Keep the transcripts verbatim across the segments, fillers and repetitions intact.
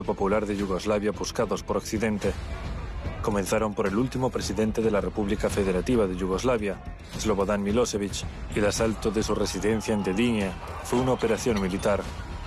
popular de Yugoslavia buscados por Occidente. Comenzaron por el último presidente de la República Federativa de Yugoslavia, Slobodan Milošević, y el asalto de su residencia en Dedinje fue una operación militar.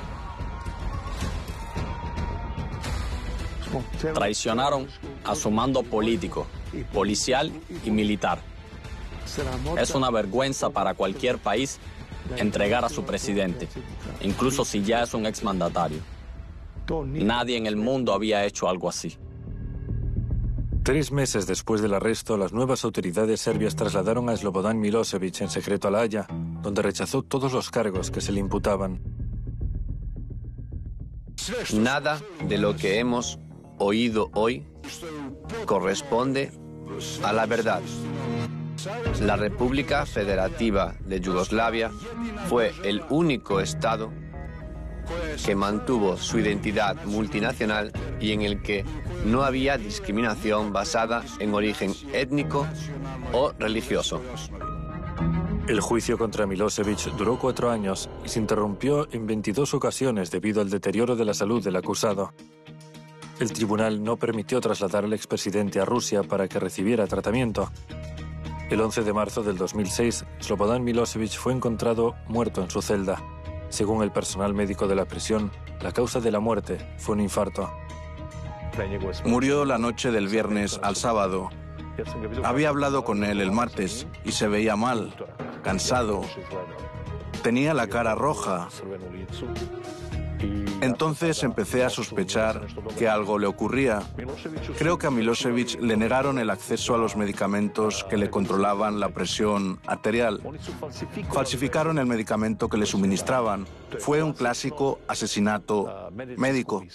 Traicionaron a su mando político, policial y militar. Es una vergüenza para cualquier país entregar a su presidente, incluso si ya es un exmandatario. Nadie en el mundo había hecho algo así. Tres meses después del arresto, las nuevas autoridades serbias trasladaron a Slobodan Milošević en secreto a La Haya, donde rechazó todos los cargos que se le imputaban. Nada de lo que hemos oído hoy corresponde a la verdad. La República Federativa de Yugoslavia fue el único Estado que mantuvo su identidad multinacional y en el que no había discriminación basada en origen étnico o religioso. El juicio contra Milošević duró cuatro años y se interrumpió en veintidós ocasiones debido al deterioro de la salud del acusado. El tribunal no permitió trasladar al expresidente a Rusia para que recibiera tratamiento. El once de marzo del dos mil seis, Slobodan Milošević fue encontrado muerto en su celda. Según el personal médico de la prisión, la causa de la muerte fue un infarto. Murió la noche del viernes al sábado. Había hablado con él el martes y se veía mal, cansado. Tenía la cara roja. Entonces empecé a sospechar que algo le ocurría. Creo que a Milošević le negaron el acceso a los medicamentos que le controlaban la presión arterial. Falsificaron el medicamento que le suministraban. Fue un clásico asesinato médico.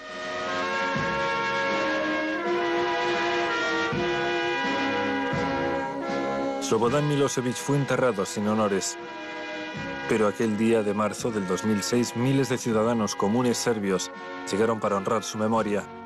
Slobodan Milošević fue enterrado sin honores. Pero aquel día de marzo del dos mil seis, miles de ciudadanos comunes serbios llegaron para honrar su memoria.